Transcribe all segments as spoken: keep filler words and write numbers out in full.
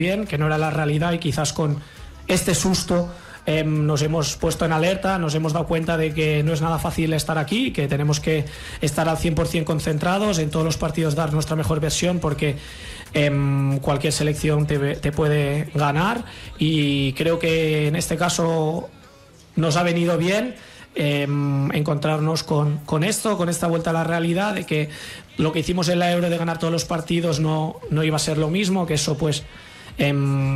bien, que no era la realidad, y quizás con este susto eh, nos hemos puesto en alerta, nos hemos dado cuenta de que no es nada fácil estar aquí, que tenemos que estar al cien por ciento concentrados, en todos los partidos dar nuestra mejor versión, porque eh, cualquier selección te, te puede ganar, y creo que en este caso nos ha venido bien Eh, encontrarnos con, con esto, con esta vuelta a la realidad, de que lo que hicimos en la Euro de ganar todos los partidos no, no iba a ser lo mismo, que eso pues eh,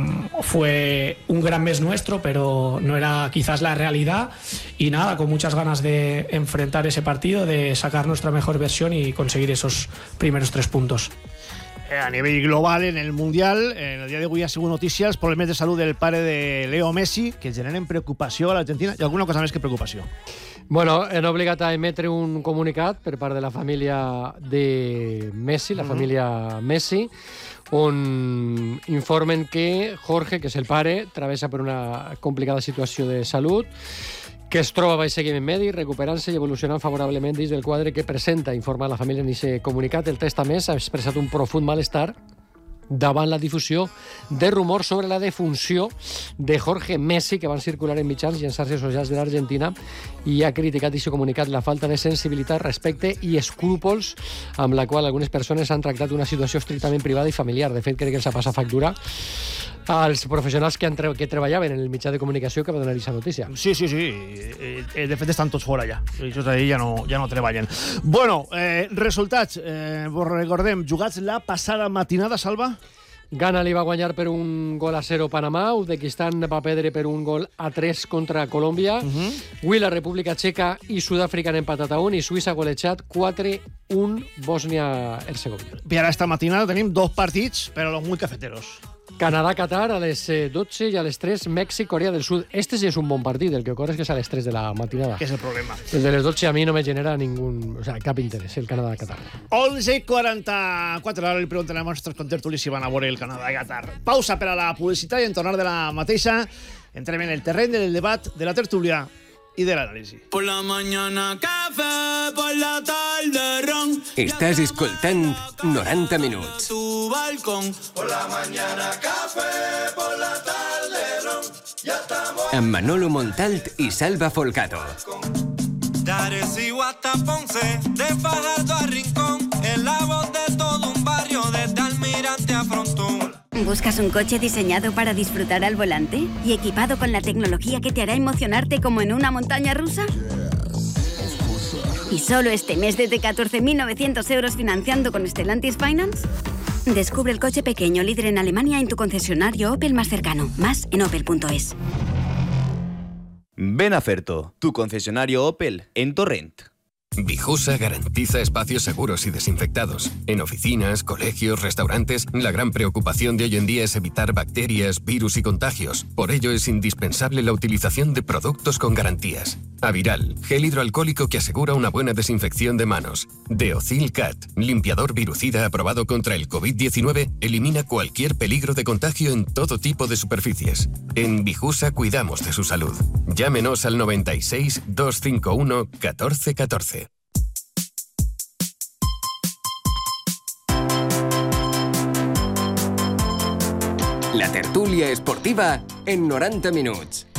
fue un gran mes nuestro, pero no era quizás la realidad, y nada, con muchas ganas de enfrentar ese partido, de sacar nuestra mejor versión y conseguir esos primeros tres puntos. A nivell global, en el Mundial, en el dia d'avui ha sigut notícia els problemes de salut del pare de Leo Messi, que generen preocupació a l'Argentina, i alguna cosa més que preocupació. Bueno, han obligat a emetre un comunicat per part de la família de Messi, la mm-hmm. família Messi, on informen que Jorge, que és el pare, travessa per una complicada situació de salut, que es troba baix seguiment mèdic, recuperant-se i evolucionant favorablement dins del quadre que presenta, informa la família en aquest comunicat. El test, a més, ha expressat un profund malestar davant la difusió de rumors sobre la defunció de Jorge Messi, que van circular en mitjans i en xarxes socials de l'Argentina, i ha criticat i s'ha comunicat la falta de sensibilitat, respecte i escrúpols amb la qual algunes persones han tractat una situació estrictament privada i familiar. De fet, crec que els ha passat factura als professionals que, han tre que treballaven en el mitjà de comunicació que va donar aquesta notícia. Sí, sí, sí. De fet, estan tots fora ja. Això ahí ja no, ja no treballen. Bueno, eh, resultats. Eh, vos recordem, jugats la passada matinada, Salva? Ghana li va guanyar per un gol a zero Panamà, Uzbekistan va perdre per un gol a tres contra Colòmbia, uh-huh. Avui la República Txeca i Sud-àfrica han empatat a un i Suïssa ha golejat quatre un Bòsnia-Herzegovina. I ara esta matinada tenim dos partits, però los muy cafeteros. Canadà-Qatar a les dotze i a les tres Mèxic-Corea del Sud. Este sí és un bon partit, el que ocorre és que és a les tres de la matinada. Que és el problema. El de les dotze a mi no me genera ningún, o sea, cap interès, el Canadà-Qatar. onze i quaranta-quatre, ara li pregunten a nostres contertulis si van a veure el Canadà-Qatar. Pausa per a la publicitat i en tornar de la mateixa entrem en el terreny del debat, de la tertúlia y del análisis. Por la mañana café, por la tarde ron. Estás escoltant noranta minuts. Tu balcón. Por la mañana café, por la tarde ron. Ya estamos. Amb Manolo Montalt i Salva Folgado. De Arecibo hasta Ponce, de Fajardo a Rincón, en la voz de todo un barrio, desde Almirante a Frontón. ¿Buscas un coche diseñado para disfrutar al volante y equipado con la tecnología que te hará emocionarte como en una montaña rusa? ¿Y solo este mes desde catorce mil novecientos euros financiando con Stellantis Finance? Descubre el coche pequeño líder en Alemania en tu concesionario Opel más cercano. Más en opel punto es. Ven a Ferto, tu concesionario Opel en Torrent. Vijusa garantiza espacios seguros y desinfectados. En oficinas, colegios, restaurantes, la gran preocupación de hoy en día es evitar bacterias, virus y contagios. Por ello es indispensable la utilización de productos con garantías. Aviral, gel hidroalcohólico que asegura una buena desinfección de manos. Deocil Cat, limpiador virucida aprobado contra el covid diecinueve, elimina cualquier peligro de contagio en todo tipo de superficies. En Vijusa cuidamos de su salud. Llámenos al noventa y seis, doscientos cincuenta y uno, catorce catorce. La tertúlia esportiva en noranta minuts.